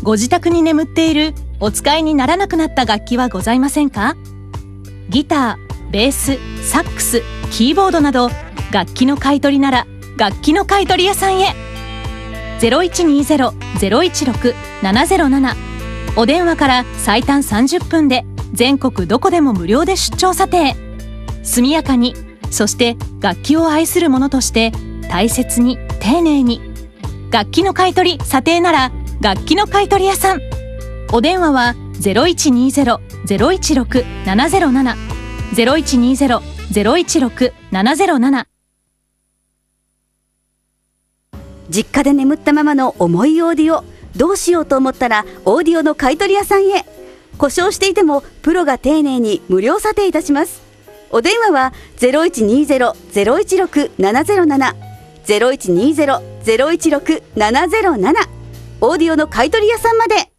ご自宅に眠っているお使いにならなくなった楽器はございませんか？ギター、ベース、サックス、キーボードなど楽器の買い取りなら楽器の買い取り屋さんへ。0120-016-707、お電話から最短30分で全国どこでも無料で出張査定。速やかに、そして楽器を愛する者として大切に丁寧に。楽器の買い取り査定なら楽器の買い取り屋さん。お電話は 0120-016-707 0120-016-707。 実家で眠ったままの重いオーディオ、どうしようと思ったらオーディオの買い取り屋さんへ。故障していてもプロが丁寧に無料査定いたします。お電話は 0120-016-707 0120-016-707、オーディオの買い取り屋さんまで。